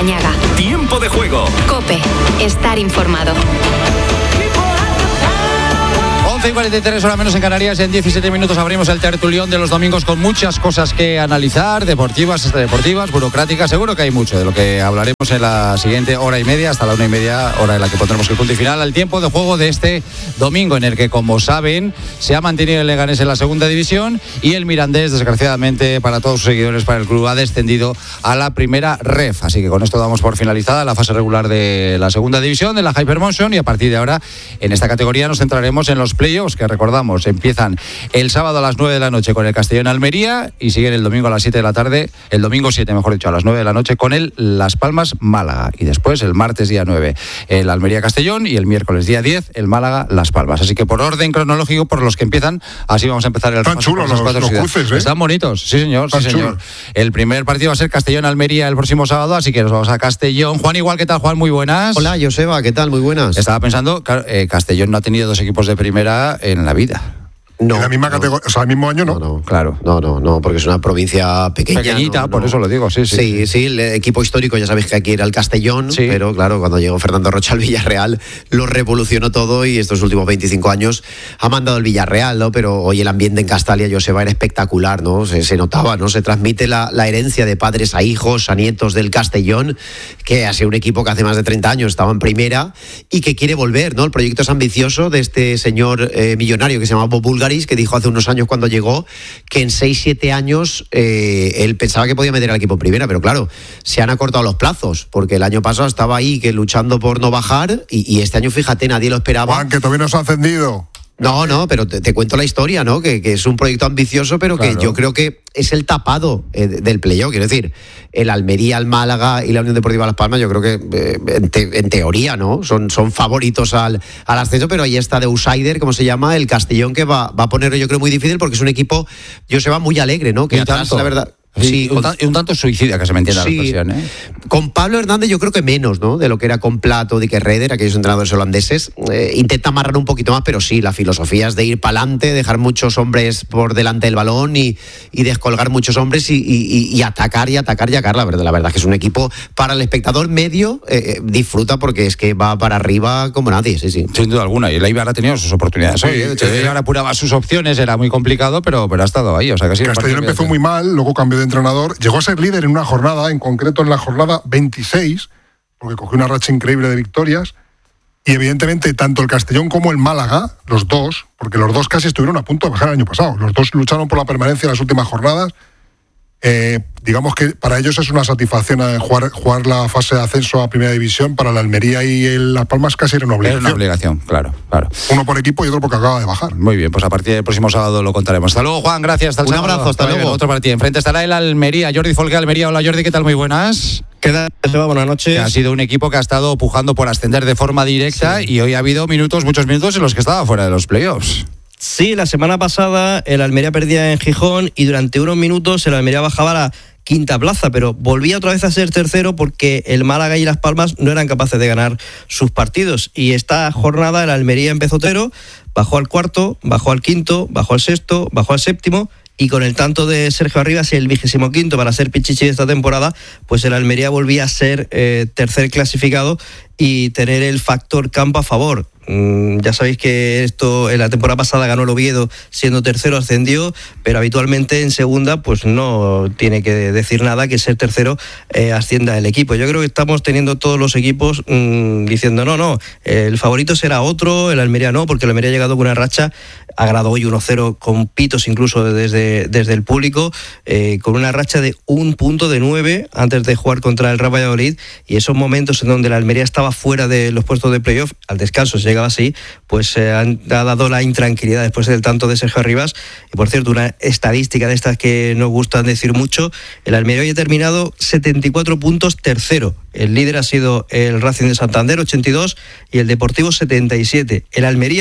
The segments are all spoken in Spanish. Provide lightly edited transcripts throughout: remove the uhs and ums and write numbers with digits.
Larrañaga. Tiempo de juego. COPE. Estar informado. 11:43, hora menos en Canarias. En 17 minutos abrimos el tertulión de los domingos con muchas cosas que analizar, deportivas, extradeportivas, burocráticas. Seguro que hay mucho de lo que hablaremos en la siguiente hora y media, hasta la 1:30, hora en la que pondremos el punto y final al tiempo de juego de este domingo, en el que, como saben, se ha mantenido el Leganés en la segunda división y el Mirandés, desgraciadamente para todos sus seguidores, para el club, ha descendido a la primera ref. Así que con esto damos por finalizada la fase regular de la segunda división, de la Hypermotion, y a partir de ahora, en esta categoría, nos centraremos en los playoffs, que recordamos, empiezan el sábado a las 9 de la noche con el Castellón Almería y siguen el domingo a las 7 de la tarde, el domingo 7, mejor dicho, a las 9 de la noche con el Las Palmas Málaga, y después el martes día 9 el Almería Castellón y el miércoles día 10 el Málaga Las Palmas. Así que por orden cronológico, por los que empiezan, así vamos a empezar el repaso. Están chulos los cruces, ¿eh? Están bonitos, sí señor, sí señor. El primer partido va a ser Castellón Almería el próximo sábado, así que nos vamos a Castellón. Juan, igual, ¿qué tal, Juan? Muy buenas. Hola, Joseba, ¿qué tal? Muy buenas. Estaba pensando, Castellón no ha tenido dos equipos de primera en la vida. No, en la misma categoría, o sea, el mismo año no. Claro. No, porque es una provincia pequeñita, por eso lo digo, sí. Sí, el equipo histórico, ya sabéis que aquí era el Castellón, sí. Pero claro, cuando llegó Fernando Rocha al Villarreal, lo revolucionó todo y estos últimos 25 años ha mandado el Villarreal, ¿no? Pero hoy el ambiente en Castalia, Joseba, era espectacular, ¿no? Se notaba, ¿no? Se transmite la herencia de padres a hijos, a nietos del Castellón, que ha sido un equipo que hace más de 30 años estaba en primera y que quiere volver, ¿no? El proyecto es ambicioso de este señor millonario que se llama Bob Bulgaris, que dijo hace unos años cuando llegó que en 6-7 años él pensaba que podía meter al equipo en primera, pero claro, se han acortado los plazos, porque el año pasado estaba ahí que luchando por no bajar y este año, fíjate, nadie lo esperaba. Juan, que todavía no se ha ascendido. No, pero te cuento la historia, ¿no? Que es un proyecto ambicioso, pero claro, que yo creo que es el tapado del playoff. Quiero decir, el Almería, el Málaga y la Unión Deportiva Las Palmas, yo creo que en teoría, ¿no? Son favoritos al ascenso, pero ahí está de outsider, como se llama, el Castellón, que va a ponerlo, yo creo, muy difícil, porque es un equipo, Joseba, muy alegre, ¿no? Que atrás, la verdad. Sí, un tanto suicida, que se me entienda la expresión, ¿eh? Con Pablo Hernández yo creo que menos, ¿no? De lo que era con Plato, Dick Reder, aquellos entrenadores holandeses. Intenta amarrar un poquito más, pero sí, la filosofía es de ir para adelante, dejar muchos hombres por delante del balón y descolgar muchos hombres y atacar y atacar. La verdad es que es un equipo para el espectador medio, disfruta porque es que va para arriba como nadie, sí. Sin duda alguna, y el Eibar ha tenido sus oportunidades. Sí, de hecho, el Eibar apuraba sus opciones, era muy complicado, pero ha estado ahí. O sea, que sí, Castellón empezó muy mal, luego cambió de entrenador, llegó a ser líder en una jornada, en concreto en la jornada 26, porque cogió una racha increíble de victorias, y evidentemente tanto el Castellón como el Málaga, los dos, porque los dos casi estuvieron a punto de bajar el año pasado, los dos lucharon por la permanencia en las últimas jornadas. Digamos que para ellos es una satisfacción jugar la fase de ascenso a Primera División. Para la Almería y Las Palmas casi era una obligación. Era una obligación, claro. Uno por equipo y otro porque acaba de bajar. Muy bien, pues a partir del próximo sábado lo contaremos. Hasta luego, Juan, gracias. Hasta el sábado. Un abrazo, hasta luego. Otro partido. Enfrente estará el Almería, Jordi Folque, Almería. Hola, Jordi, ¿qué tal? Muy buenas. ¿Qué tal? Buenas noches. Que ha sido un equipo que ha estado pujando por ascender de forma directa, sí. Y hoy ha habido muchos minutos en los que estaba fuera de los playoffs. Sí, la semana pasada el Almería perdía en Gijón y durante unos minutos el Almería bajaba a la quinta plaza, pero volvía otra vez a ser tercero porque el Málaga y Las Palmas no eran capaces de ganar sus partidos. Y esta jornada el Almería empezó tercero, bajó al cuarto, bajó al quinto, bajó al sexto, bajó al séptimo. Y con el tanto de Sergio Arribas y el 25º para ser pichichi de esta temporada, pues el Almería volvía a ser tercer clasificado y tener el factor campo a favor. Ya sabéis que esto en la temporada pasada ganó el Oviedo, siendo tercero ascendió, pero habitualmente en segunda pues no tiene que decir nada que ser tercero ascienda el equipo. Yo creo que estamos teniendo todos los equipos diciendo no, el favorito será otro, el Almería no, porque el Almería ha llegado con una racha, ha ganado hoy 1-0 con pitos incluso desde el público, con una racha de 1 punto de 9 antes de jugar contra el Real Valladolid, y esos momentos en donde el Almería estaba fuera de los puestos de playoff, al descanso se llegaba así, pues ha dado la intranquilidad después del tanto de Sergio Arribas. Y por cierto, una estadística de estas que nos gustan decir mucho, el Almería hoy ha terminado 74 puntos tercero. El líder ha sido el Racing de Santander, 82, y el Deportivo 77. El Almería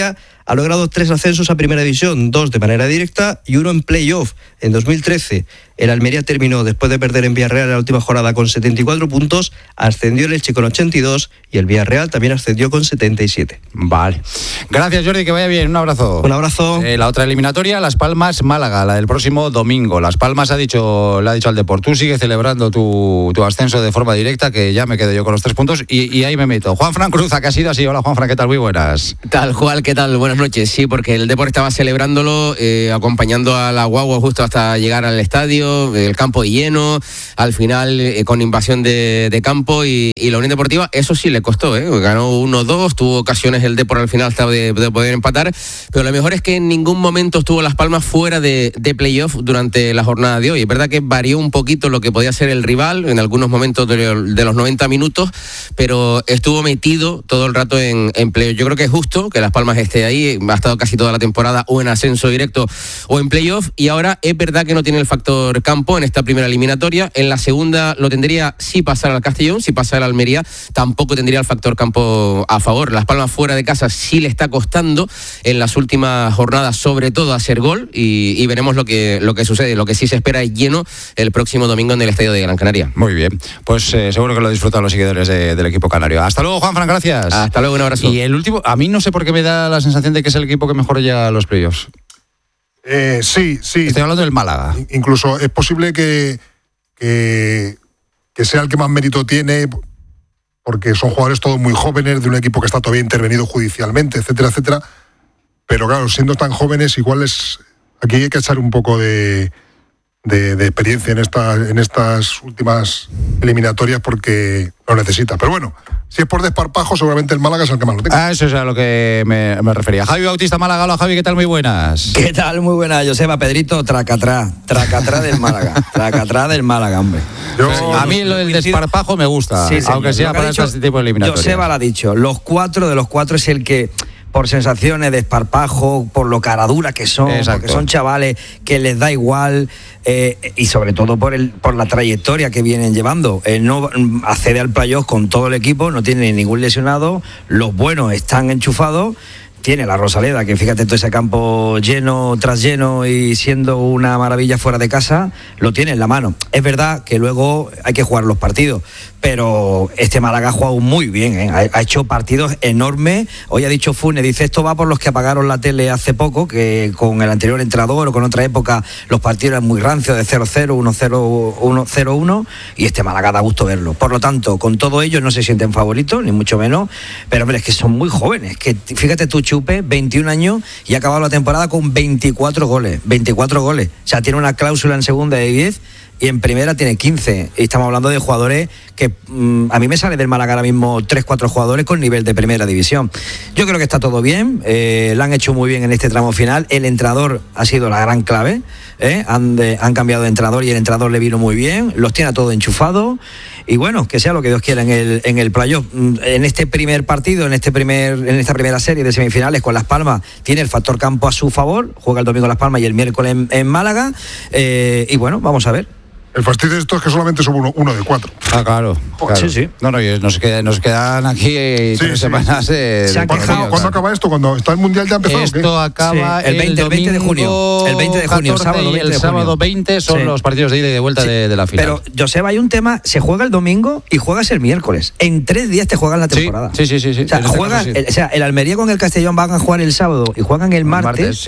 ha logrado 3 ascensos a Primera División, 2 de manera directa y 1 en playoff. En 2013, el Almería terminó, después de perder en Villarreal en la última jornada, con 74 puntos, ascendió el Elche con 82 y el Villarreal también ascendió con 77. Vale. Gracias, Jordi, que vaya bien. Un abrazo. Un abrazo. La otra eliminatoria, Las Palmas-Málaga, la del próximo domingo. Las Palmas le ha dicho al Deport, tú sigue celebrando tu ascenso de forma directa, que ya me quedo yo con los 3 puntos y ahí me meto. Juanfran Cruza, que ha sido así. Hola, Juanfran, ¿qué tal? Muy buenas. Tal cual, ¿qué tal? Buenas noches. Sí, porque el Deport estaba celebrándolo, acompañando a la guagua justo hasta llegar al estadio, el campo lleno, al final con invasión de campo y la Unión Deportiva, eso sí le costó, ganó 1-2, tuvo ocasiones el Deport al final hasta de poder empatar, pero lo mejor es que en ningún momento estuvo Las Palmas fuera de playoff durante la jornada de hoy. Es verdad que varió un poquito lo que podía ser el rival en algunos momentos de los 90 minutos, pero estuvo metido todo el rato en playoff. Yo creo que es justo que Las Palmas esté ahí, ha estado casi toda la temporada o en ascenso directo o en playoff, y ahora es verdad que no tiene el factor campo en esta primera eliminatoria. En la segunda lo tendría si pasara al Castellón, si pasara al Almería tampoco tendría el factor campo a favor. Las Palmas fuera de casa sí le está costando en las últimas jornadas, sobre todo hacer gol, y veremos lo que sucede. Lo que sí se espera es lleno el próximo domingo en el estadio de Gran Canaria. Muy bien, pues seguro que lo disfrutan los seguidores del equipo canario. Hasta luego, Juanfran, gracias. Hasta luego, un abrazo. Y el último, a mí no sé por qué me da la sensación de que es el equipo que mejor llega a los playoffs. Sí. Estoy hablando del Málaga. Incluso es posible que sea el que más mérito tiene, porque son jugadores todos muy jóvenes, de un equipo que está todavía intervenido judicialmente, etcétera, etcétera. Pero claro, siendo tan jóvenes, aquí hay que echar un poco de experiencia en estas últimas eliminatorias, porque lo necesita. Pero bueno, si es por desparpajo, seguramente el Málaga es el que más lo tenga. Eso es a lo que me refería. Javi Bautista, Málaga. Hola, Javi, ¿qué tal? Muy buenas. ¿Qué tal? Muy buenas, Joseba. Pedrito, tracatrá del Málaga. Tracatrá del Málaga, hombre. A mí lo del desparpajo me gusta, sí, aunque sea para este tipo de eliminatorias. Joseba lo ha dicho, de los cuatro es el que, por sensaciones, desparpajo, por lo caradura que son, porque son chavales que les da igual, y sobre todo por la trayectoria que vienen llevando. Él no accede al playoff con todo el equipo, no tiene ningún lesionado, los buenos están enchufados. Tiene la Rosaleda, que fíjate todo ese campo lleno tras lleno y siendo una maravilla fuera de casa, lo tiene en la mano. Es verdad que luego hay que jugar los partidos, pero este Málaga ha jugado muy bien, ha hecho partidos enormes. Hoy ha dicho Funes, dice, esto va por los que apagaron la tele hace poco, que con el anterior entrenador o con otra época los partidos eran muy rancios, de 0-0, 1-0, 1-0-1, y este Málaga da gusto verlo. Por lo tanto, con todo ello no se sienten favoritos, ni mucho menos, pero hombre, es que son muy jóvenes, que fíjate tú, Chupe, 21 años y ha acabado la temporada con 24 goles. 24 goles. O sea, tiene una cláusula en segunda de 10 y en primera tiene 15. Y estamos hablando de jugadores que a mí me sale del Málaga ahora mismo 3-4 jugadores con nivel de primera división. Yo creo que está todo bien. Lo han hecho muy bien en este tramo final. El entrenador ha sido la gran clave. Han cambiado de entrenador y el entrenador le vino muy bien. Los tiene a todos enchufados. Y bueno, que sea lo que Dios quiera en el playoff. En este primer partido, en esta primera serie de semifinales con Las Palmas, tiene el factor campo a su favor. Juega el domingo Las Palmas y el miércoles en Málaga. Y bueno, vamos a ver. El fastidio de esto es que solamente son uno de 4. Ah, claro. Sí. No, y nos quedan aquí 3 semanas. ¿Cuándo acaba esto? ¿Cuando está el Mundial ya empezado? Esto acaba el 20 de junio. El 20 de junio, el sábado 20 son los partidos de ida y de vuelta de la final. Pero, Joseba, hay un tema, se juega el domingo y juegas el miércoles. En 3 días te juegan la temporada. Sí. O sea, el Almería con el Castellón van a jugar el sábdo y juegan el martes.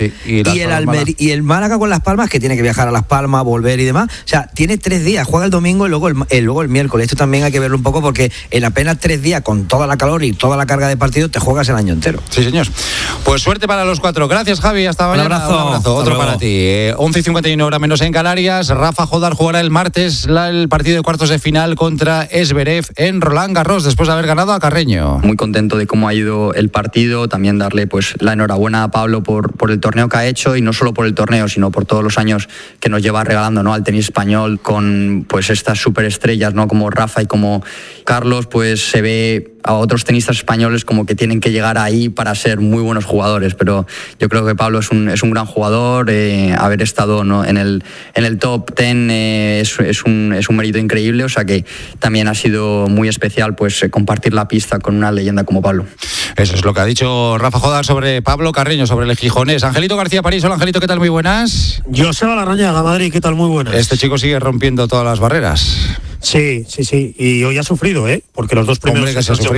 Y el Málaga con Las Palmas, que tiene que viajar a Las Palmas, volver y demás. O sea, tiene 3 días, juega el domingo y luego el miércoles. Esto también hay que verlo un poco, porque en apenas 3 días, con toda la calor y toda la carga de partido, te juegas el año entero. Sí, señor. Pues suerte para los 4. Gracias, Javi. Hasta mañana. Un abrazo. Otro para ti. 11:51 hora menos en Canarias. Rafa Jodar jugará el martes el partido de cuartos de final contra Esberev en Roland Garros, después de haber ganado a Carreño. Muy contento de cómo ha ido el partido. También darle pues la enhorabuena a Pablo por el torneo que ha hecho, y no solo por el torneo, sino por todos los años que nos lleva regalando, ¿no?, al tenis español, con pues estas superestrellas, ¿no?, como Rafa y como Carlos. Pues se ve a otros tenistas españoles como que tienen que llegar ahí para ser muy buenos jugadores, pero yo creo que Pablo es un gran jugador. Haber estado, ¿no?, en el top 10 es un mérito increíble, o sea que también ha sido muy especial pues compartir la pista con una leyenda como Pablo. Eso es lo que ha dicho Rafa Jodar sobre Pablo Carreño, sobre el gijonés. Angelito García París, hola Angelito, ¿qué tal? Muy buenas. Joseba Larrañaga, Madrid, ¿qué tal? Muy buenas. Este chico sigue rompiendo todas las barreras. Sí, y hoy ha sufrido, porque los dos primeros han sido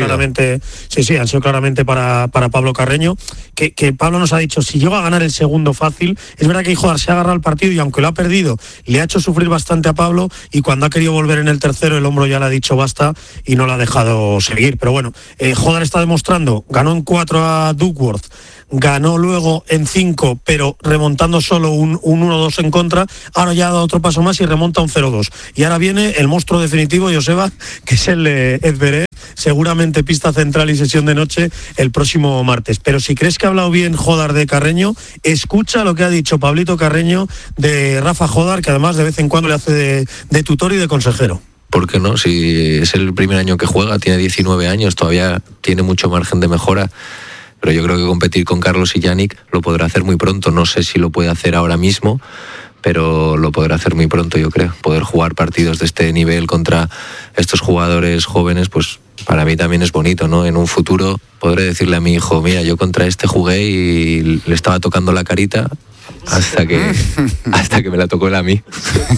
claramente para Pablo Carreño, que Pablo nos ha dicho, si llega a ganar el segundo fácil, es verdad que Jodar se ha agarrado al partido y aunque lo ha perdido, le ha hecho sufrir bastante a Pablo, y cuando ha querido volver en el tercero, el hombro ya le ha dicho basta y no lo ha dejado seguir. Pero bueno, Jodar está demostrando, ganó en 4 a Duckworth, ganó luego en 5, pero remontando solo un 1-2 en contra. Ahora ya ha dado otro paso más y remonta un 0-2. Y ahora viene el monstruo definitivo, Joseba, que es el Edverev, seguramente pista central y sesión de noche el próximo martes. Pero si crees que ha hablado bien Jodar de Carreño, escucha lo que ha dicho Pablito Carreño de Rafa Jodar, que además de vez en cuando le hace de tutor y de consejero. ¿Por qué no? Si es el primer año que juega, tiene 19 años, todavía tiene mucho margen de mejora. Pero yo creo que competir con Carlos y Yannick lo podrá hacer muy pronto. No sé si lo puede hacer ahora mismo, pero lo podrá hacer muy pronto, yo creo. Poder jugar partidos de este nivel contra estos jugadores jóvenes, pues para mí también es bonito, ¿no? En un futuro podré decirle a mi hijo, mira, yo contra este jugué y le estaba tocando la carita hasta que me la tocó él a mí.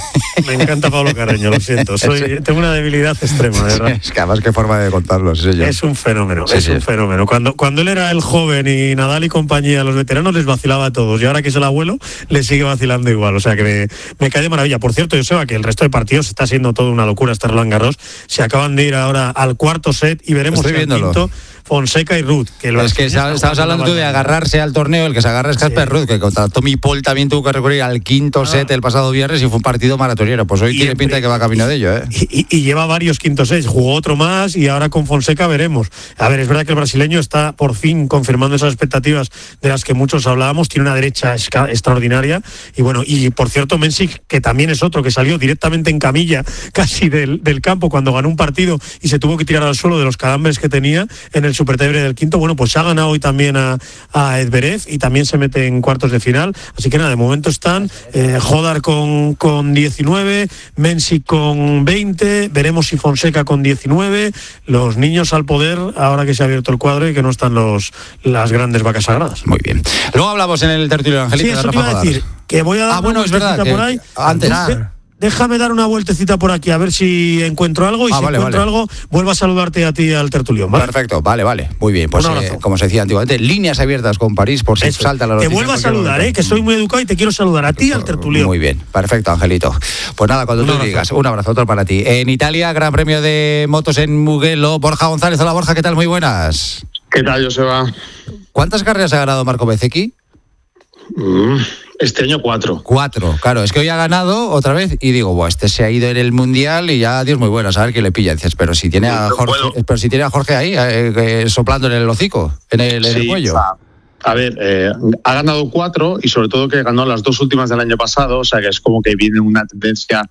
Me encanta Pablo Carreño, lo siento. Tengo una debilidad extrema, de verdad. Es que además qué forma de contarlo, sí, señor. Es un fenómeno, sí. Un fenómeno. Cuando él era el joven y Nadal y compañía, los veteranos les vacilaba a todos, y ahora que es el abuelo, le sigue vacilando igual. O sea que me cae de maravilla. Por cierto, Joseba, que el resto de partidos está siendo toda una locura este Roland Garros. Se acaban de ir ahora al cuarto set y veremos el quinto. Fonseca y Ruth. Es que estabas hablando tú de agarrarse al torneo, el que se agarra es Casper Ruud, que contra Tommy Paul también tuvo que recurrir al quinto set el pasado viernes y fue un partido maratonero. Pues hoy tiene pinta de que va camino de ello. Y lleva varios quintos sets, jugó otro más y ahora con Fonseca veremos. A ver, es verdad que el brasileño está por fin confirmando esas expectativas de las que muchos hablábamos, tiene una derecha extraordinaria y bueno, y por cierto Mensik, que también es otro que salió directamente en camilla casi del campo cuando ganó un partido y se tuvo que tirar al suelo de los calambres que tenía en el Supertebre del quinto. Bueno, pues ha ganado hoy también a Edverev y también se mete en cuartos de final. Así que nada, de momento están Jodar con 19, Mensik con 20, veremos si Fonseca con 19, los niños al poder ahora que se ha abierto el cuadro y que no están las grandes vacas sagradas. Muy bien. Luego hablamos en el tertulio Angelito. Sí, eso te iba a decir, que voy a dar una vueltecita por ahí. Antes. Déjame dar una vueltecita por aquí a ver si encuentro algo y si encuentro algo vuelvo a saludarte a ti al tertulión, ¿vale? Perfecto, vale, muy bien. Pues como se decía antiguamente, líneas abiertas con París por si eso, salta la noticia. Te vuelvo a saludar, que soy muy educado y te quiero saludar a ti y al tertulión. Muy bien, perfecto, Angelito. Pues nada, cuando tú digas, un abrazo, otro para ti. En Italia, Gran Premio de motos en Mugello, Borja González. Hola Borja, ¿qué tal? Muy buenas. ¿Qué tal, Joseba? ¿Cuántas carreras ha ganado Marco Bezzecchi? Este año 4. 4, claro, es que hoy ha ganado otra vez y digo, este se ha ido en el Mundial y ya Dios muy bueno, a ver qué le pilla. Dices, pero si tiene a Jorge, ahí soplándole el hocico, en el cuello. A ver, ha ganado 4 y sobre todo que ganó las 2 últimas del año pasado, o sea que es como que viene una tendencia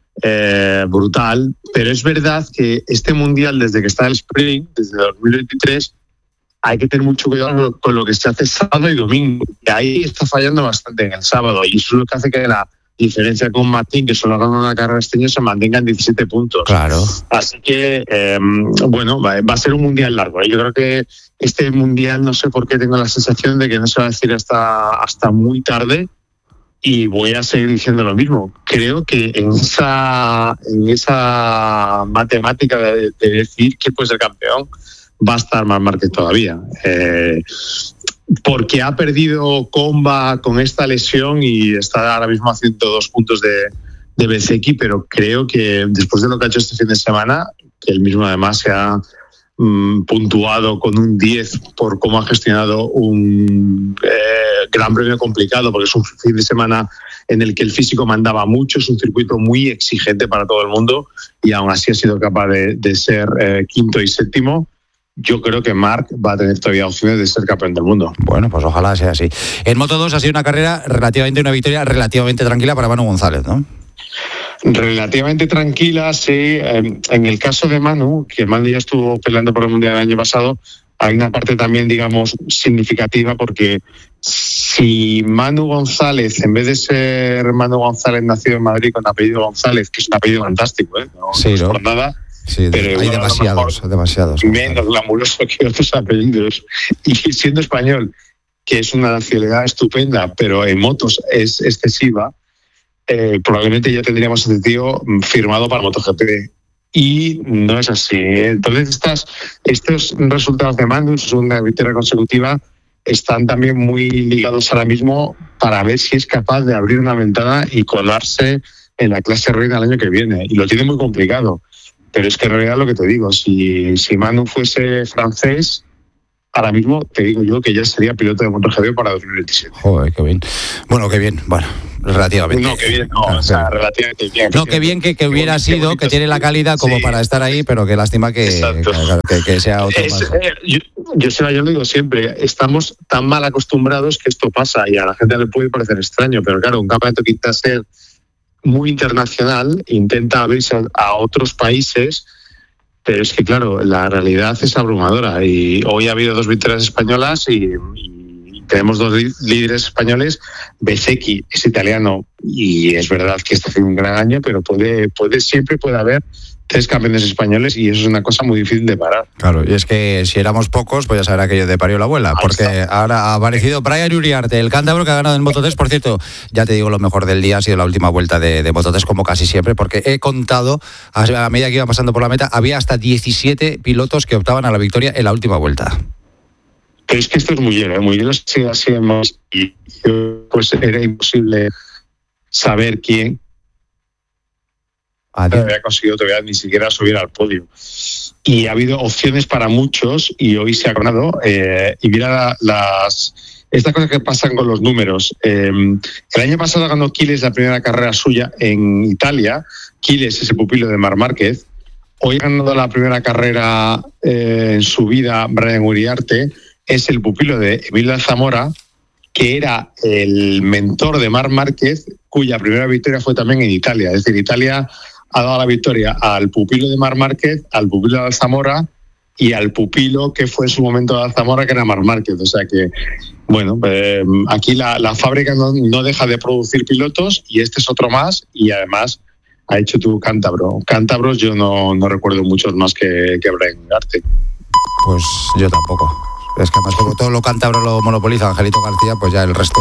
brutal, pero es verdad que este Mundial, desde que está el sprint, desde 2023, hay que tener mucho cuidado con lo que se hace sábado y domingo. Y ahí está fallando bastante en el sábado. Y eso es lo que hace que la diferencia con Martín, que solo ha ganado una carrera este año, se mantenga en 17 puntos. Claro. Así que, va a ser un mundial largo. Yo creo que este mundial, no sé por qué tengo la sensación de que no se va a decir hasta muy tarde. Y voy a seguir diciendo lo mismo. Creo que en esa matemática de decir quién puede ser campeón, va a estar Marc Márquez todavía. Porque ha perdido Comba con esta lesión y está ahora mismo a 102 puntos de Bezzecchi, pero creo que después de lo que ha hecho este fin de semana, que él mismo además se ha puntuado con un 10 por cómo ha gestionado un gran premio complicado, porque es un fin de semana en el que el físico mandaba mucho, es un circuito muy exigente para todo el mundo y aún así ha sido capaz de ser quinto y séptimo. Yo creo que Marc va a tener todavía opciones de ser campeón del mundo. Bueno, pues ojalá sea así. En Moto2 ha sido una victoria relativamente tranquila para Manu González, ¿no? Relativamente tranquila, sí. En el caso de Manu, que Manu ya estuvo peleando por el Mundial del año pasado, hay una parte también, digamos, significativa, porque si Manu González, en vez de ser Manu González nacido en Madrid con apellido González, que es un apellido fantástico, no es por nada, sí, pero hay demasiados. Menos glamuroso que otros apellidos. Y siendo español, que es una nacionalidad estupenda, pero en motos es excesiva, probablemente ya tendríamos este tío firmado para MotoGP. Y no es así. Entonces estos resultados de Manu, su segunda victoria consecutiva, están también muy ligados ahora mismo para ver si es capaz de abrir una ventana y colarse en la clase reina el año que viene. Y lo tiene muy complicado. Pero es que en realidad lo que te digo, si Manu fuese francés, ahora mismo te digo yo que ya sería piloto de MotoGP para 2027. Joder, qué bien. Bueno, qué bien. Bueno, relativamente. No, qué bien, no, o sea, relativamente bien. No, qué bien que hubiera sido, que tiene la calidad como para estar ahí, pero qué lástima que sea otro más. Yo lo digo siempre, estamos tan mal acostumbrados que esto pasa y a la gente le puede parecer extraño, pero claro, un campeonato que intenta ser muy internacional, intenta abrirse a otros países, pero es que claro, la realidad es abrumadora y hoy ha habido 2 victorias españolas y tenemos 2 líderes españoles. Bezzecchi es italiano y es verdad que está haciendo un gran año, pero siempre puede haber 3 campeones españoles y eso es una cosa muy difícil de parar. Claro, y es que si éramos pocos, pues ya sabrá aquello de parió la abuela, porque ahora ha aparecido Brian Uriarte, el cántabro que ha ganado en Moto3. Por cierto, ya te digo, lo mejor del día ha sido la última vuelta de Moto3, como casi siempre, porque he contado, a medida que iba pasando por la meta, había hasta 17 pilotos que optaban a la victoria en la última vuelta. Pero es que esto es muy hielo, sí, así hemos, y pues era imposible saber quién había conseguido todavía ni siquiera subir al podio. Y ha habido opciones para muchos y hoy se ha coronado. Y mira estas cosas que pasan con los números. El año pasado ganó Quiles la primera carrera suya en Italia. Quiles es el pupilo de Marc Márquez. Hoy ha ganado la primera carrera en su vida Brian Uriarte. Es el pupilo de Emilio Zamora, que era el mentor de Marc Márquez, cuya primera victoria fue también en Italia. Es decir, Italia ha dado la victoria al pupilo de Marc Márquez, al pupilo de Alzamora y al pupilo que fue en su momento de Alzamora, que era Marc Márquez. O sea que, bueno, aquí la fábrica no deja de producir pilotos y este es otro más y además ha hecho tu cántabro. Cántabros yo no recuerdo muchos más que Brian Uriarte. Pues yo tampoco. Es que además como todo lo cántabro lo monopoliza Angelito García, pues ya el resto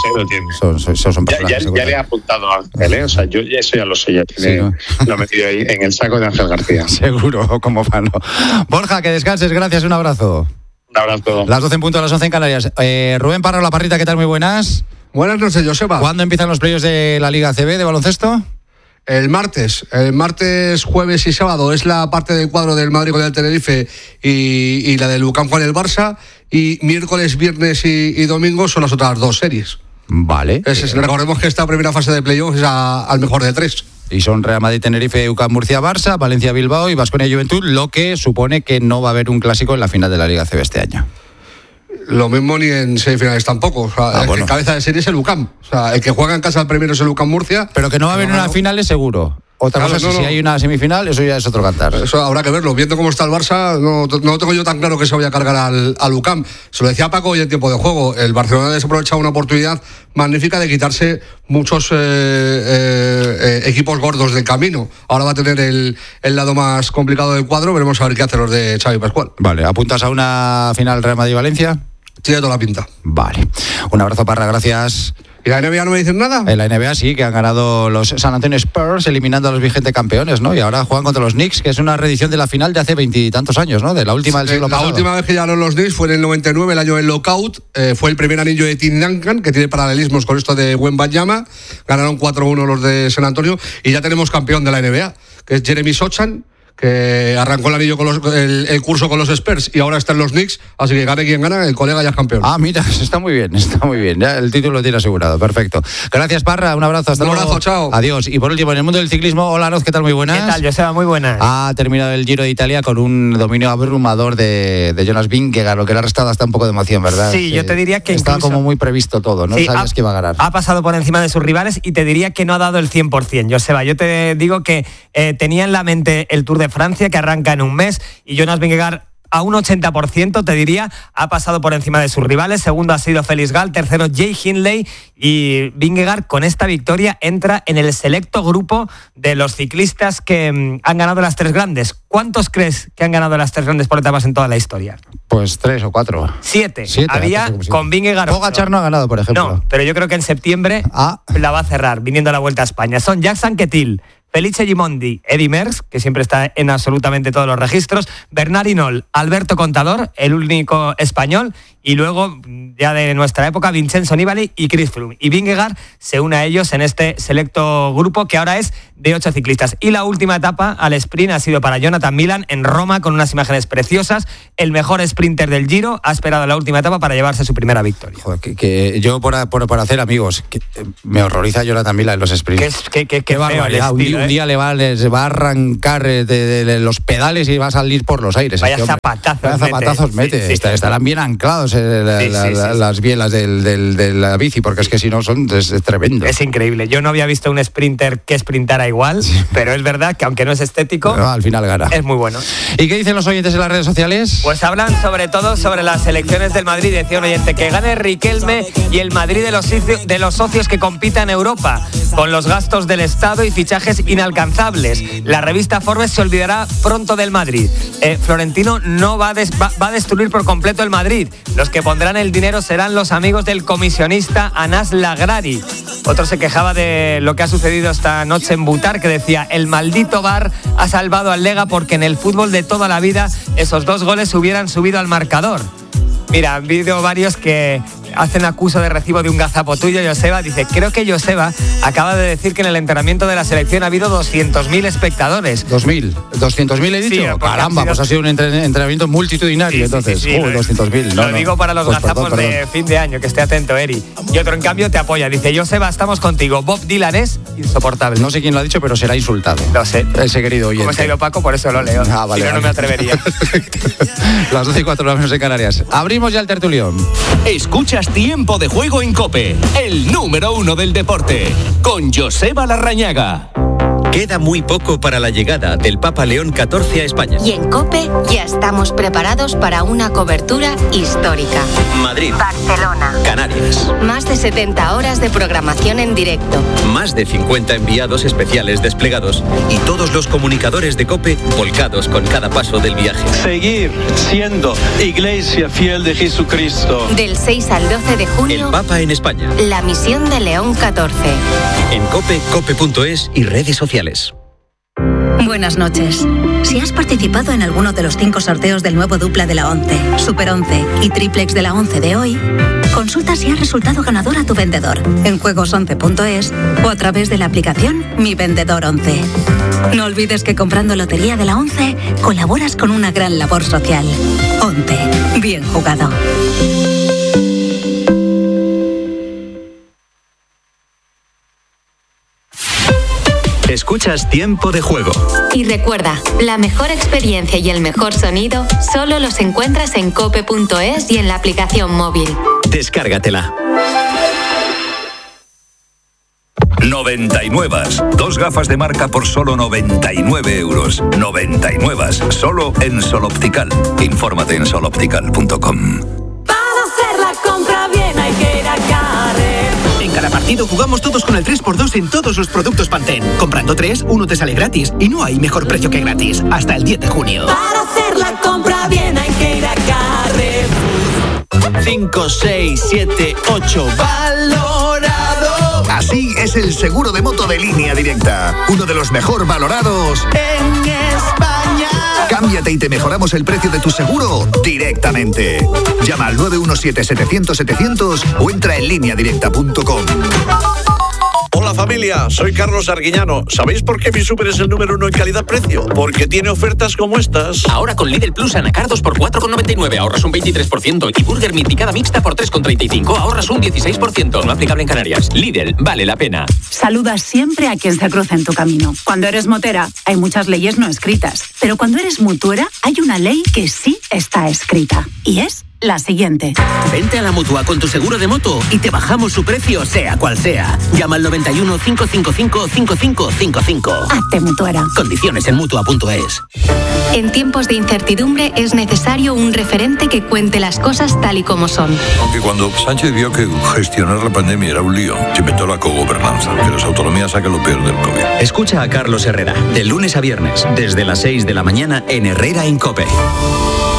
son personajes. Ya le he apuntado a Ángel, o sea, yo eso ya lo sé, ya tiene, sí, ¿no? Lo he metido ahí en el saco de Ángel García. Seguro, como fan. Borja, que descanses, gracias, un abrazo. Un abrazo. Las 12 en punto, a las 11 en Canarias. Rubén Parra, La Parrita, ¿qué tal? Muy buenas. Buenas noches, Joseba. ¿Cuándo empiezan los playoffs de la Liga CB de baloncesto? El martes, jueves y sábado es la parte del cuadro del Madrid con el Tenerife y la del UCAM con el Barça, y miércoles, viernes y domingo son las otras 2 series. Vale. Recordemos que esta primera fase de playoff es al mejor de 3. Y son Real Madrid, Tenerife, UCAM, Murcia, Barça, Valencia, Bilbao y Baskonia, Juventud, lo que supone que no va a haber un clásico en la final de la Liga CB este año. Lo mismo ni en semifinales tampoco. O sea, el cabeza de serie es el UCAM. O sea, el que juega en casa el primero es el UCAM Murcia. Pero que no va a haber una final es seguro. Otra cosa es si hay una semifinal, eso ya es otro cantar. Eso habrá que verlo. Viendo cómo está el Barça, no tengo yo tan claro que se vaya a cargar al UCAM. Se lo decía Paco hoy en tiempo de juego. El Barcelona ha desaprovechado una oportunidad magnífica de quitarse muchos equipos gordos del camino. Ahora va a tener el lado más complicado del cuadro. Veremos a ver qué hacen los de Xavi Pascual. Vale, ¿apuntas a una final Real Madrid-Valencia? Tiene toda la pinta. Vale. Un abrazo, Parra, gracias. ¿Y la NBA no me dicen nada? En la NBA sí, que han ganado los San Antonio Spurs, eliminando a los vigentes campeones, ¿no? Y ahora juegan contra los Knicks, que es una reedición de la final de hace 20 y tantos años, ¿no? De la última del siglo pasado. La última vez que llegaron los Knicks fue en el 99, el año del lockout. Fue el primer anillo de Tim Duncan, que tiene paralelismos con esto de Wembanyama. Ganaron 4-1 los de San Antonio y ya tenemos campeón de la NBA, que es Jeremy Sochan, que arrancó el anillo con el curso con los Spurs y ahora está en los Knicks, así que gane quien gana, el colega ya es campeón. Ah, mira, está muy bien. Ya el título lo tiene asegurado, perfecto. Gracias, Parra, un abrazo, hasta luego. Un abrazo, chao. Adiós. Y por último, en el mundo del ciclismo, hola, Noz, ¿qué tal? Muy buenas. ¿Qué tal, Joseba? Muy buenas. Ha terminado el Giro de Italia con un dominio abrumador de Jonas Vingegaard, lo que le ha restado hasta un poco de emoción, ¿verdad? Sí, yo te diría que estaba incluso como muy previsto todo, ¿no? Sí, Sabes que iba a ganar. Ha pasado por encima de sus rivales y te diría que no ha dado el 100%, Joseba. Yo te digo que tenía en la mente el Tour de Francia, que arranca en un mes, y Jonas Vingegaard a un 80%, te diría, ha pasado por encima de sus rivales. Segundo ha sido Felix Gall, tercero Jay Hindley, y Vingegaard con esta victoria entra en el selecto grupo de los ciclistas que han ganado las 3 grandes. ¿Cuántos crees que han ganado las 3 grandes por etapas en toda la historia? Pues 3 o 4. 7. Había con Vingegaard. Pogačar no ha ganado, por ejemplo. No, pero yo creo que en septiembre la va a cerrar, viniendo a la Vuelta a España. Son Jacques Anquetil, Felice Gimondi, Eddy Merckx, que siempre está en absolutamente todos los registros, Bernard Hinault, Alberto Contador, el único español, y luego, ya de nuestra época, Vincenzo Nibali y Chris Froome. Y Vingegaard se une a ellos en este selecto grupo, que ahora es de 8 ciclistas. Y la última etapa al sprint ha sido para Jonathan Milan en Roma, con unas imágenes preciosas. El mejor sprinter del Giro ha esperado la última etapa para llevarse su primera victoria. Joder, que yo por hacer amigos, me horroriza Jonathan Milan en los sprints. Qué barbaridad. Un día les va a arrancar de los pedales y va a salir por los aires. Vaya zapatazos mete. Sí. Estarán bien anclados las bielas de la bici, porque es que si no es tremendo. Es increíble. Yo no había visto un sprinter que sprintara igual, pero es verdad que aunque no es estético, pero al final gana. Es muy bueno. ¿Y qué dicen los oyentes en las redes sociales? Pues hablan sobre todo sobre las elecciones del Madrid. Decía un oyente que gane Riquelme y el Madrid de los socios que compita en Europa, con los gastos del Estado y fichajes inalcanzables. La revista Forbes se olvidará pronto del Madrid. Florentino no va a destruir por completo el Madrid. Los que pondrán el dinero serán los amigos del comisionista Anas Lagrari. Otro se quejaba de lo que ha sucedido esta noche en Butar, que decía: el maldito VAR ha salvado al Lega, porque en el fútbol de toda la vida esos 2 goles hubieran subido al marcador. Mira, han habido varios que hacen acuso de recibo de un gazapo tuyo, Joseba. Dice, creo que Joseba acaba de decir que en el entrenamiento de la selección ha habido 200.000 espectadores. 200.000 he dicho. Sí, caramba, pues ha sido un entrenamiento multitudinario, sí, entonces. Sí, 200.000. Lo digo para los gazapos de fin de año, que esté atento, Eri. Y otro, en cambio, te apoya. Dice, Joseba, estamos contigo. Bob Dylan es insoportable. No sé quién lo ha dicho, pero será insultado. Lo sé. Ese querido oyente. Como se ha ido Paco, por eso lo leo. Vale, si no, no me atrevería. Las 12:04 menos en Canarias. Abrimos ya el tertulión. Escuchas Tiempo de Juego en COPE, el número 1 del deporte, con Joseba Larrañaga. Queda muy poco para la llegada del Papa León XIV a España. Y en COPE ya estamos preparados para una cobertura histórica. Madrid, Barcelona, Canarias. Más de 70 horas de programación en directo. Más de 50 enviados especiales desplegados y todos los comunicadores de COPE volcados con cada paso del viaje. Seguir siendo Iglesia fiel de Jesucristo. Del 6 al 12 de junio. El Papa en España. La misión de León XIV. En COPE, cope.es y redes sociales. Buenas noches. Si has participado en alguno de los 5 sorteos del nuevo dupla de la 11, Super 11 y Triplex de la 11 de hoy, consulta si has resultado ganador a tu vendedor en juegos11.es o a través de la aplicación Mi Vendedor 11. No olvides que comprando Lotería de la 11 colaboras con una gran labor social. 11. Bien jugado. Escuchas Tiempo de Juego. Y recuerda, la mejor experiencia y el mejor sonido solo los encuentras en cope.es y en la aplicación móvil. Descárgatela. 99. 2 gafas de marca por solo 99 euros. 99. Solo en Sol Optical. Infórmate en soloptical.com. Para hacer la compra bien hay que ir a Carrer. En cada partido jugamos todos con el 3x2 en todos los productos Pantene. Comprando 3, uno te sale gratis. Y no hay mejor precio que gratis. Hasta el 10 de junio. Para hacer la compra bien hay que ir a Carrer. 5, 6, 7, 8. ¡Valorado! Así es el seguro de moto de Línea Directa. Uno de los mejor valorados en España. Cámbiate y te mejoramos el precio de tu seguro directamente. Llama al 917-700-700 o entra en lineadirecta.com. Hola Hola familia, soy Carlos Arguiñano. ¿Sabéis por qué mi súper es el número 1 en calidad-precio? Porque tiene ofertas como estas. Ahora con Lidl Plus anacardos por 4,99 ahorras un 23% y Burger Meat picada mixta por 3,35 ahorras un 16%. No aplicable en Canarias. Lidl, vale la pena. Saluda siempre a quien se cruza en tu camino. Cuando eres motera, hay muchas leyes no escritas. Pero cuando eres mutuera, hay una ley que sí está escrita. Y es la siguiente. Vente a la Mutua con tu seguro de moto y te bajamos su precio sea cual sea. Llama al 91 555 5555. Hazte mutuera. Condiciones en Mutua.es. En tiempos de incertidumbre es necesario un referente que cuente las cosas tal y como son. Aunque cuando Sánchez vio que gestionar la pandemia era un lío, se inventó la cogobernanza, que las autonomías saquen lo peor del COVID. Escucha a Carlos Herrera, de lunes a viernes, desde las 6 de la mañana en Herrera en COPE.